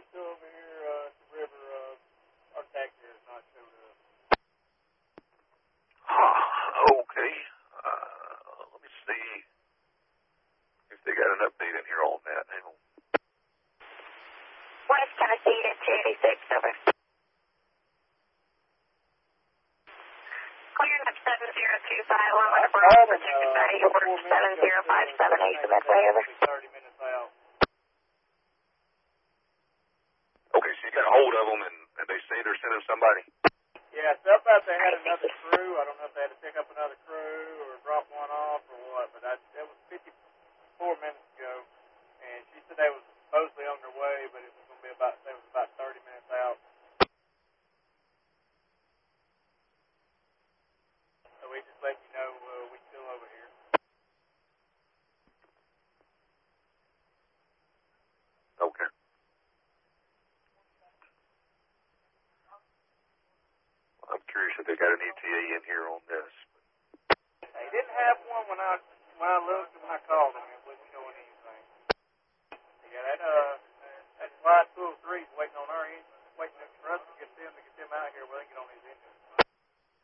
still over here at the river. Our tractor is not showed up. Okay. Let me see if they got an update in here on that. Hang on. West Tennessee at 286, over. Clearing up 7025, one with a burn, protected by order 70578, the best way, over. 30 minutes out. Okay, so you got a hold of them, and they say they're sending somebody? Yeah, it's up out they had another crew. I don't know if they had to pick up another crew or drop one off or what, but that was 54 minutes ago, and she said they was supposedly on their way, but it was going to be about 30 minutes out. So we just let you know we're still over here. Okay. I'm curious if they got an ETA in here on this. They didn't have one when I looked and when I called them.